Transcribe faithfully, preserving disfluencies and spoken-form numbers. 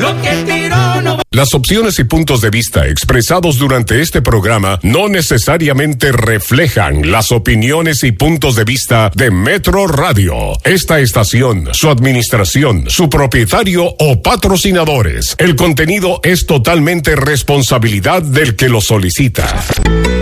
Lo que tiró no va. Las opciones y puntos de vista expresados durante este programa no necesariamente reflejan las opiniones y puntos de vista de Metro Radio, esta estación, su administración, su propietario o patrocinadores. El contenido es totalmente responsabilidad del que lo solicita.